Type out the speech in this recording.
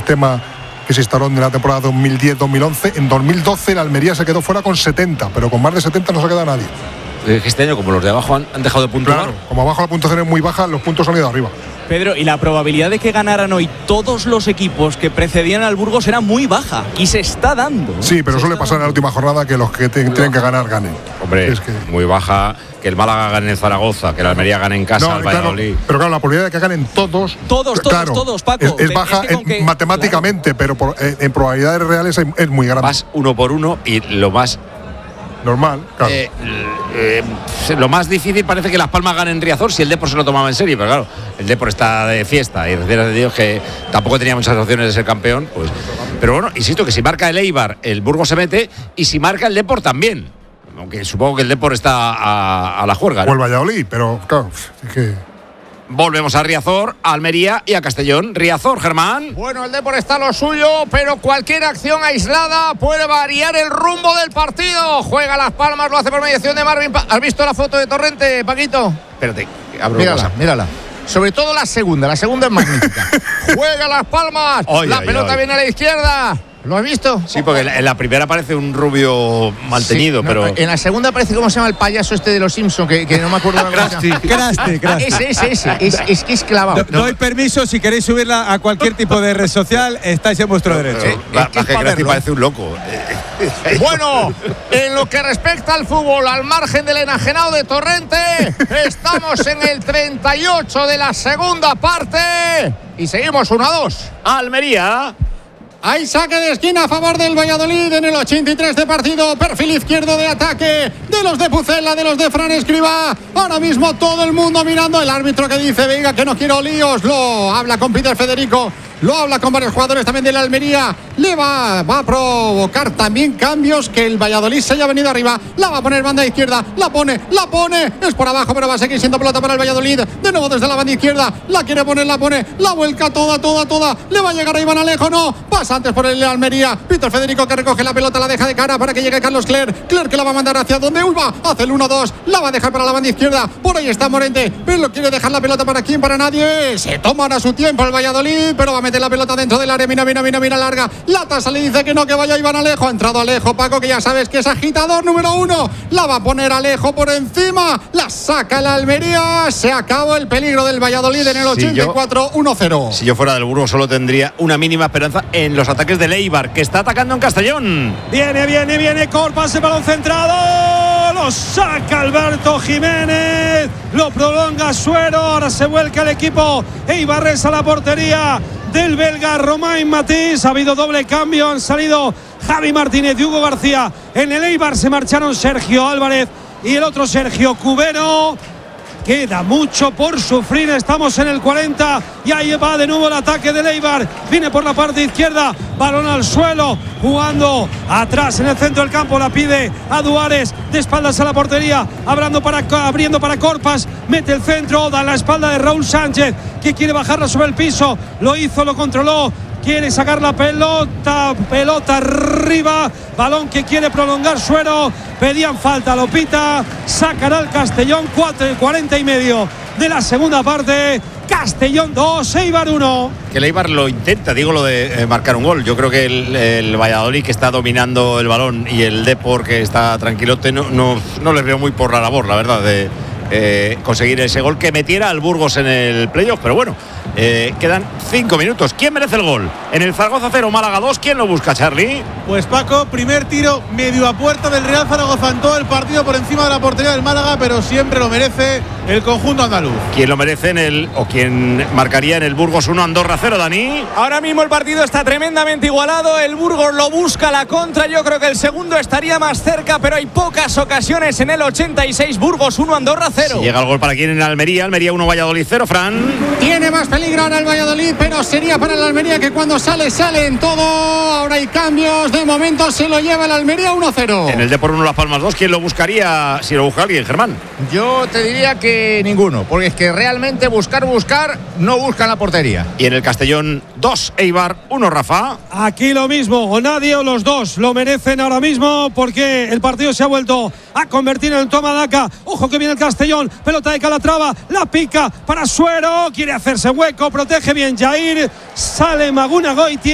sistema que se instaló en la temporada 2010-2011. En 2012 el Almería se quedó fuera con 70, pero con más de 70 no se queda nadie. Este año, como los de abajo han dejado de puntuar. Claro, como abajo la puntuación es muy baja, los puntos han ido arriba. Pedro, y la probabilidad de que ganaran hoy todos los equipos que precedían al Burgos era muy baja, y se está dando. Sí, pero suele pasar en la última jornada que los que tienen que ganar ganen. Hombre, es que muy baja, que el Málaga gane en Zaragoza, que el Almería gane en casa, el Valladolid. Claro, pero claro, la probabilidad de que ganen todos, Paco. Es baja matemáticamente, claro. Pero en probabilidades reales es muy grande. Vas uno por uno y lo más normal, claro. Lo más difícil parece que Las Palmas ganen Riazor si el Depor se lo tomaba en serio, pero claro, el Depor está de fiesta y gracias a Dios que tampoco tenía muchas opciones de ser campeón, pues. Pero bueno, insisto que si marca el Eibar, el Burgos se mete, y si marca el Depor también, aunque supongo que el Depor está a la juerga, ¿no? O el Valladolid, pero claro, es que... Volvemos a Riazor, a Almería y a Castellón. Riazor, Germán. Bueno, el Depor está lo suyo, pero cualquier acción aislada puede variar el rumbo del partido. Juega Las Palmas, lo hace por mediación de Marvin. ¿Has visto la foto de Torrente, Paquito? Espérate, abro mírala. Sobre todo la segunda es magnífica. Juega Las Palmas, la pelota viene a la izquierda. ¿Lo has visto? Sí, porque en la primera parece un rubio mantenido, sí, pero... En la segunda parece, ¿cómo se llama el payaso este de los Simpsons? Que no me acuerdo. Krusty. Es que es clavado. Doy permiso, si queréis subirla a cualquier tipo de red social, estáis en vuestro derecho. Krusty parece un loco. Bueno, en lo que respecta al fútbol, al margen del enajenado de Torrente, estamos en el 38 de la segunda parte y seguimos 1-2. Almería. Hay saque de esquina a favor del Valladolid en el 83 de partido. Perfil izquierdo de ataque de los de Pucela, de los de Fran Escribá. Ahora mismo todo el mundo mirando. El árbitro que dice, venga, que no quiero líos. Lo habla con Peter Federico. Lo habla con varios jugadores también de la Almería. Le va a provocar también cambios, que el Valladolid se haya venido arriba. La va a poner banda izquierda. La pone. Es por abajo, pero va a seguir siendo pelota para el Valladolid. De nuevo desde la banda izquierda. La quiere poner, la pone. La vuelca toda. Le va a llegar a Iván Alejo, no. Pasa antes por el Almería. Peter Federico que recoge la pelota, la deja de cara para que llegue Carlos Clerc. Clerc que la va a mandar hacia donde va. Hace el 1-2. La va a dejar para la banda izquierda. Por ahí está Morente. Pero lo quiere dejar la pelota para quién, para nadie. Se toma ahora su tiempo el Valladolid, pero va a meter la pelota dentro del área. Mira larga. La tasa le dice que no, que vaya Iván Alejo. Ha entrado Alejo, Paco, que ya sabes que es agitador número 1. La va a poner Alejo por encima. La saca el Almería. Se acabó el peligro del Valladolid en el 84, 1-0. Si yo fuera del Burgos solo tendría una mínima esperanza en los ataques del Eibar, que está atacando en Castellón. Viene Corpas, el balón centrado. Lo saca Alberto Jiménez. Lo prolonga Suero. Ahora se vuelca el equipo eibarres a la portería del belga Romain Matís. Ha habido doble cambio, han salido Javi Martínez y Hugo García. En el Eibar se marcharon Sergio Álvarez y el otro Sergio Cubero. Queda mucho por sufrir, estamos en el 40 y ahí va de nuevo el ataque del Eibar. Viene por la parte izquierda, balón al suelo, jugando atrás en el centro del campo, la pide a Duárez, de espaldas a la portería, abriendo para Corpas, mete el centro, da la espalda de Raúl Sánchez, que quiere bajarla sobre el piso, lo hizo, lo controló. Quiere sacar la pelota arriba, balón que quiere prolongar Suero, pedían falta, lo pita, sacará el Castellón, 40 y medio de la segunda parte, Castellón 2, Eibar 1. Que el Eibar lo intenta, digo lo de marcar un gol. Yo creo que el Valladolid, que está dominando el balón, y el Depor, que está tranquilote, no les veo muy por la labor, la verdad, de conseguir ese gol que metiera al Burgos en el playoff, pero bueno. Quedan 5 minutos. ¿Quién merece el gol? En el Zaragoza 0, Málaga 2. ¿Quién lo busca, Charlie? Pues Paco, primer tiro medio a puerta del Real Zaragoza en todo el partido, por encima de la portería del Málaga, pero siempre lo merece el conjunto andaluz. ¿Quién lo merece o quién marcaría en el Burgos 1, Andorra 0, Dani? Ahora mismo el partido está tremendamente igualado. El Burgos lo busca la contra. Yo creo que el segundo estaría más cerca, pero hay pocas ocasiones en el 86. Burgos 1, Andorra 0. Si llega el gol para quién en Almería 1, Valladolid 0, Fran. Tiene más peligro ahora el Valladolid, pero sería para el Almería, que cuando sale en todo. Ahora hay cambios, de momento se lo lleva el Almería 1-0. En el Depor 1, Las Palmas 2. ¿Quién lo buscaría si lo busca alguien, Germán? Yo te diría que ninguno, porque es que realmente buscar no buscan la portería. Y en el Castellón 2, Eibar 1, Rafa. Aquí lo mismo, o nadie o los dos lo merecen ahora mismo, porque el partido se ha vuelto a convertir en toma daca. Ojo que viene el Castellón, pelota de Calatrava, la pica para Suero, quiere hacerse hueco, protege bien Jair, sale Maguna Goitia.